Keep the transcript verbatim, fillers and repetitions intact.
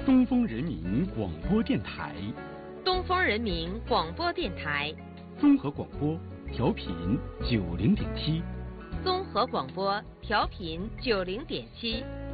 东风人民广播电台， 东风人民广播电台， 综合广播调频九零点七， 综合广播调频九零点七。